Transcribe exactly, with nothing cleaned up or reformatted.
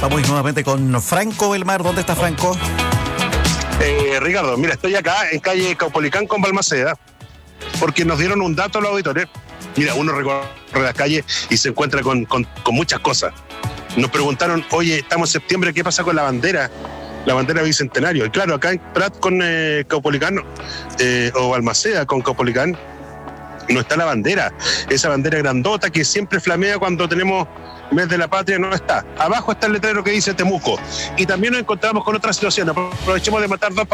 Vamos nuevamente con Franco Belmar. ¿Dónde está Franco? Eh, Ricardo, mira, estoy acá en calle Caupolicán con Balmaceda, porque nos dieron un dato a los auditores. Mira, uno recorre las calles y se encuentra con, con, con muchas cosas. Nos preguntaron, oye, estamos en septiembre, ¿qué pasa con la bandera? La bandera bicentenario. Y claro, acá en Prat con eh, Caupolicán, eh, o Balmaceda con Caupolicán, no está la bandera. Esa bandera grandota que siempre flamea cuando tenemos mes de la patria, no está. Abajo está el letrero que dice Temuco. Y también nos encontramos con otra situación. Aprovechemos de matar dos